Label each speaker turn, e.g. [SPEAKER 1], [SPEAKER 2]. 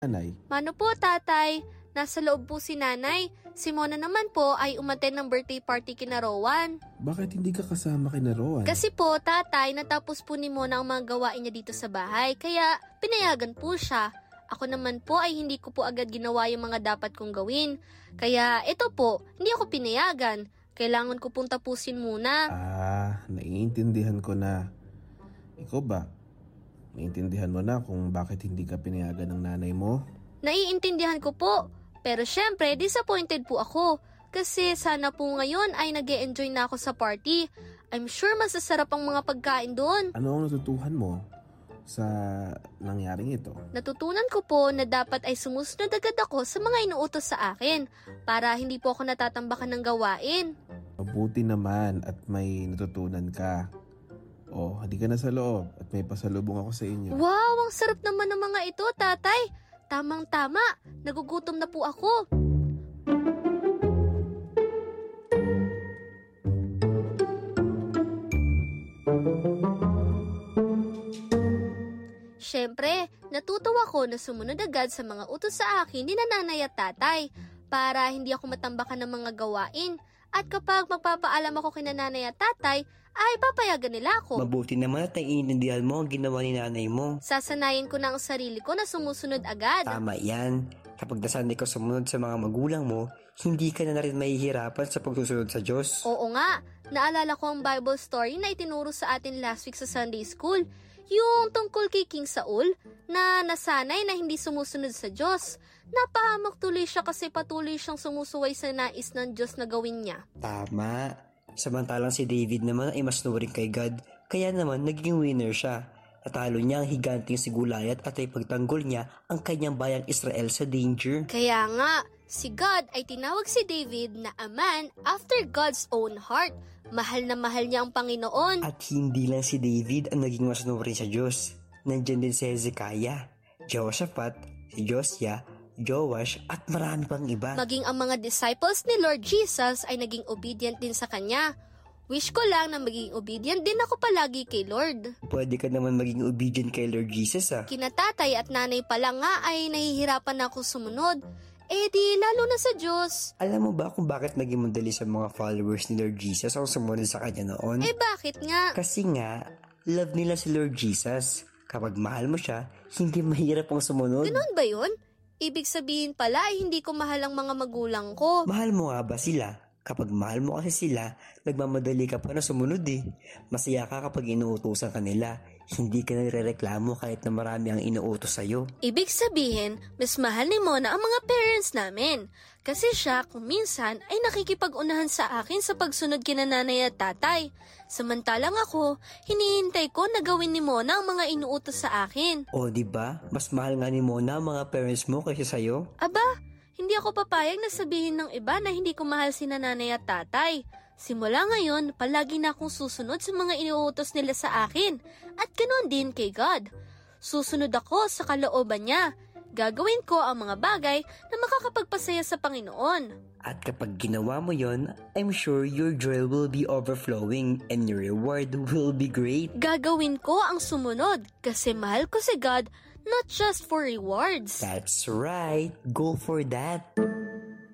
[SPEAKER 1] Nanay,
[SPEAKER 2] Mano po, tatay? Nasa loob po si nanay. Si Mona naman po ay umattend ng birthday party kina Rowan.
[SPEAKER 1] bakit hindi ka kasama kina Rowan?
[SPEAKER 2] Kasi po, tatay, natapos po ni Mona ang mga gawain niya dito sa bahay. Kaya, pinayagan po siya. Ako naman po ay hindi ko po agad ginawa yung mga dapat kong gawin. Kaya, ito po, hindi ako pinayagan. Kailangan ko pong tapusin muna.
[SPEAKER 1] Naiintindihan ko na. Ikaw ba? Naiintindihan mo na kung bakit hindi ka pinayagan ng nanay mo?
[SPEAKER 2] Naiintindihan ko po. Pero syempre, disappointed po ako. Kasi sana po ngayon ay nag-e-enjoy na ako sa party. I'm sure masasarap ang mga pagkain doon.
[SPEAKER 1] Ano ang natutuhan mo sa nangyaring ito?
[SPEAKER 2] Natutunan ko po na dapat ay sumusunod agad ako sa mga inuutos sa akin para hindi po ako natatambakan ng gawain.
[SPEAKER 1] Mabuti naman at may natutunan ka. Hindi ka na sa loob at may pasalubong ako sa inyo.
[SPEAKER 2] Wow, ang sarap naman ng mga ito, tatay. Tamang-tama, nagugutom na po ako. Siyempre, natutuwa ko na sumunod agad sa mga utos sa akin ni nanay at tatay para hindi ako matambakan ng mga gawain. At kapag magpapaalam ako kina nanay at tatay, ay papayagan nila ako.
[SPEAKER 3] Mabuti naman at naiintindihan mo ang ginawa ni nanay mo.
[SPEAKER 2] Sasanayin ko na ang sarili ko na sumusunod agad.
[SPEAKER 3] Tama yan. Kapag nasanay ka sumunod sa mga magulang mo, hindi ka na rin mahihirapan sa pagsusunod sa Diyos.
[SPEAKER 2] Oo nga, naalala ko ang Bible story na itinuro sa atin last week sa Sunday School. Yung tungkol kay King Saul na nasanay na hindi sumusunod sa Diyos. Napahamak tuloy siya kasi patuloy siyang sumusuway sa nais ng Diyos na gawin niya.
[SPEAKER 3] Tama. Samantalang si David naman ay mas nuring kay God, kaya naman naging winner siya. Natalo niya ang higanting si Goliath at ay pagtanggol niya ang kanyang bayang Israel sa danger.
[SPEAKER 2] Kaya nga, si God ay tinawag si David na a man after God's own heart. Mahal na mahal niya ang Panginoon.
[SPEAKER 3] At hindi lang si David ang naging mas nuring sa Diyos. Nandyan din si Hezekiah, Jehoshaphat, si Josiah, Joash at marami pang iba.
[SPEAKER 2] Maging ang mga disciples ni Lord Jesus ay naging obedient din sa Kanya. Wish ko lang na maging obedient din ako palagi kay Lord.
[SPEAKER 3] Pwede ka naman maging obedient kay Lord Jesus
[SPEAKER 2] Kina tatay at nanay pa lang nga ay nahihirapan na ako sumunod. Di lalo na sa Diyos.
[SPEAKER 3] Alam mo ba kung bakit naging madali sa mga followers ni Lord Jesus ang sumunod sa Kanya noon?
[SPEAKER 2] Bakit nga?
[SPEAKER 3] Kasi nga, love nila si Lord Jesus. Kapag mahal mo siya, hindi mahirap ang sumunod.
[SPEAKER 2] Ganun ba yun? Ibig sabihin pala ay hindi ko mahal ang mga magulang ko.
[SPEAKER 3] Mahal mo nga ba sila? Kapag mahal mo kasi sila, nagmamadali ka pa na sumunod Masaya ka kapag inuutosan ka nila. Hindi ka nagrereklamo kahit na marami ang inuutos sa'yo.
[SPEAKER 2] Ibig sabihin, mas mahal ni Mona ang mga parents namin. Kasi siya kung minsan ay nakikipag-unahan sa akin sa pagsunod kina nanay at tatay. Samantalang ako, hinihintay ko na gawin ni Mona ang mga inuutos sa akin.
[SPEAKER 3] Diba? Mas mahal nga ni Mona ang mga parents mo kaysa sa'yo.
[SPEAKER 2] Aba, hindi ako papayag na sabihin ng iba na hindi ko mahal si nanay at tatay. Simula ngayon, palagi na akong susunod sa mga inuutos nila sa akin. At ganoon din kay God. Susunod ako sa kalooban niya. Gagawin ko ang mga bagay na makakapagpasaya sa Panginoon.
[SPEAKER 3] At kapag ginawa mo yon, I'm sure your joy will be overflowing and your reward will be great.
[SPEAKER 2] Gagawin ko ang sumunod kasi mahal ko si God, not just for rewards.
[SPEAKER 3] That's right. Go for that.